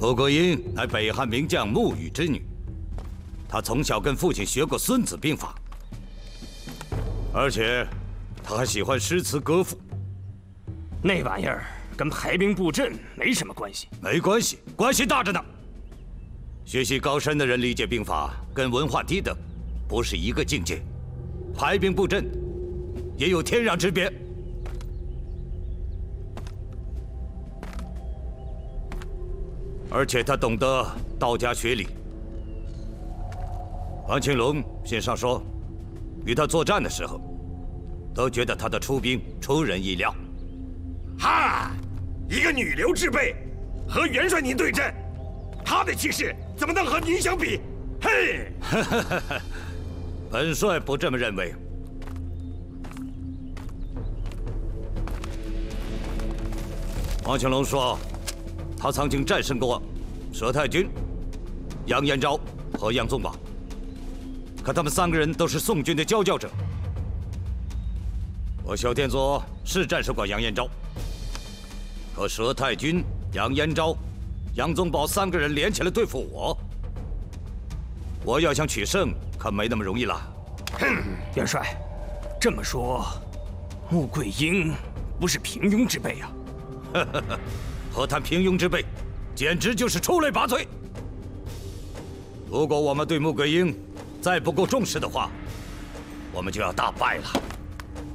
穆桂英乃北汉名将穆羽之女，她从小跟父亲学过《孙子兵法》，而且她还喜欢诗词歌赋。 那玩意儿跟排兵布阵没什么关系。 没关系，关系大着呢。学习高深的人理解兵法，跟文化低的不是一个境界。排兵布阵也有天壤之别。而且他懂得道家学理。王庆龙信上说，与他作战的时候，都觉得他的出兵出人意料。 哈，一个女流之辈，和元帅您对阵，他的气势怎么能和您相比？嘿， 本帅不这么认为。王庆龙说，他曾经战胜过佘太君、杨延昭和杨宗保，可他们3个人都是宋军的佼佼者。我萧天佐是战胜过杨延昭，可佘太君、杨延昭、杨宗保3个人联起来对付我要想取胜，可没那么容易了。 哼，元帅，这么说，穆桂英不是平庸之辈啊？ 何谈平庸之辈，简直就是出类拔萃。如果我们对穆桂英再不够重视的话，我们就要大败了。